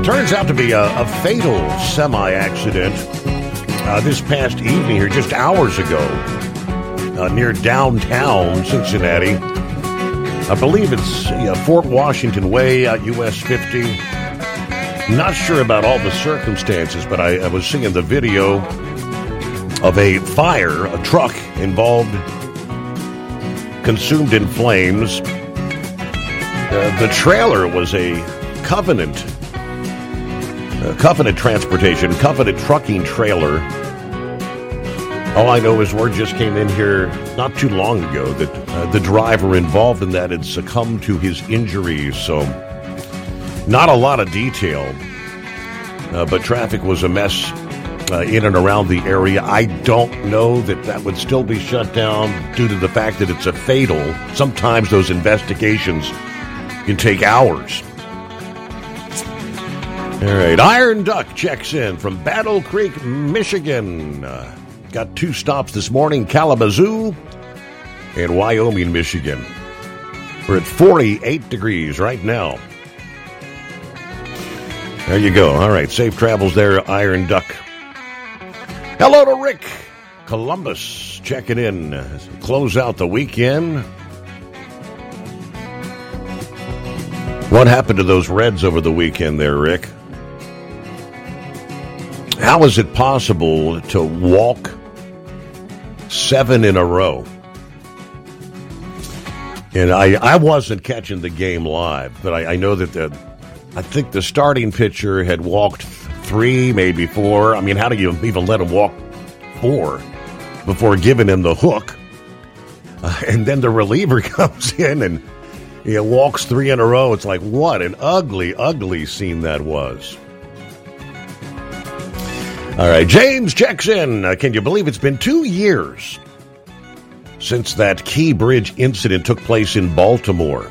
Turns out to be a fatal semi-accident this past evening here, just hours ago, near downtown Cincinnati. I believe it's Fort Washington Way, US 50. Not sure about all the circumstances, but I was seeing the video of a fire, a truck involved, consumed in flames. The trailer was a Covenant Transportation, Covenant trucking trailer. All I know is word just came in here not too long ago that the driver involved in that had succumbed to his injuries. So not a lot of detail, but traffic was a mess in and around the area. I don't know that would still be shut down due to the fact that it's a fatal. Sometimes those investigations can take hours. All right, Iron Duck checks in from Battle Creek, Michigan. Got 2 stops this morning, Kalamazoo and Wyoming, Michigan. We're at 48 degrees right now. There you go. All right, safe travels there, Iron Duck. Hello to Rick, Columbus, checking in. Close out the weekend. What happened to those Reds over the weekend there, Rick? How is it possible to walk 7 in a row? And I wasn't catching the game live, but I know that I think the starting pitcher had walked 3, maybe 4. I mean, how do you even let him walk 4 before giving him the hook? And then the reliever comes in and walks 3 in a row. It's like, what an ugly, ugly scene that was. All right, James checks in. Can you believe it's been 2 years since that Key Bridge incident took place in Baltimore?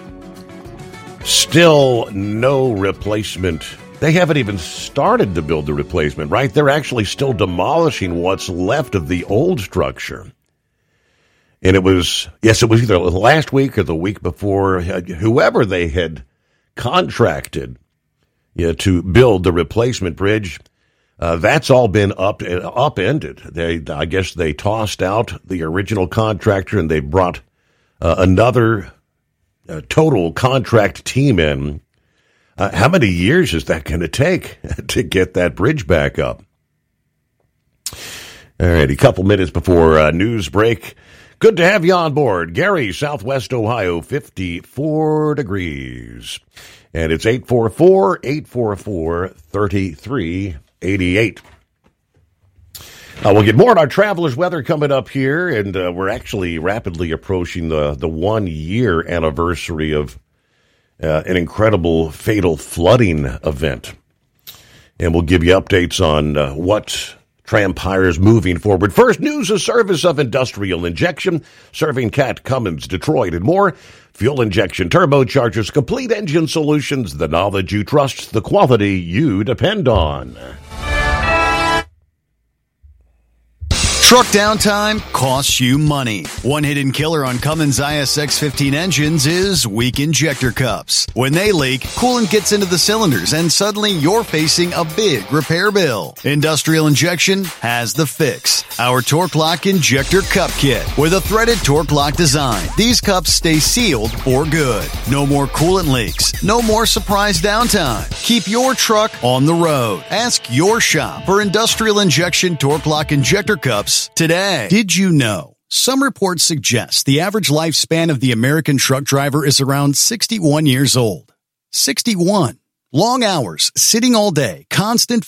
Still no replacement. They haven't even started to build the replacement, right? They're actually still demolishing what's left of the old structure. And it was either last week or the week before, whoever they had contracted to build the replacement bridge, that's all been upended. I guess they tossed out the original contractor and they brought another total contract team in. How many years is that going to take to get that bridge back up? All right, a couple minutes before news break. Good to have you on board. Gary, Southwest Ohio, 54 degrees. And it's 844-844-3388. We'll get more on our traveler's weather coming up here, and we're actually rapidly approaching the 1-year anniversary of an incredible fatal flooding event. And we'll give you updates on what transpires moving forward. First, news of service of Industrial Injection, serving Cat, Cummins, Detroit, and more. Fuel injection, turbochargers, complete engine solutions, the knowledge you trust, the quality you depend on. Truck downtime costs you money. One hidden killer on Cummins ISX 15 engines is weak injector cups. When they leak, coolant gets into the cylinders and suddenly you're facing a big repair bill. Industrial Injection has the fix. Our Torque Lock Injector Cup Kit with a threaded Torque Lock design. These cups stay sealed for good. No more coolant leaks. No more surprise downtime. Keep your truck on the road. Ask your shop for Industrial Injection Torque Lock Injector Cups today. Did you know? Some reports suggest the average lifespan of the American truck driver is around 61 years old. 61. Long hours, sitting all day, constant